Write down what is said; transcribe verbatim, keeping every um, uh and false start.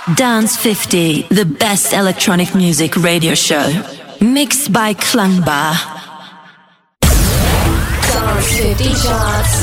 Dance fifty, the best electronic music radio show. Mixed by Klangbar. Dance fifty charts.